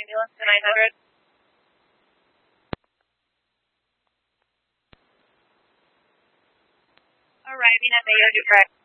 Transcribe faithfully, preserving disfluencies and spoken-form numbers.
ambulance to nine hundred. Arriving at Mayo Dupree.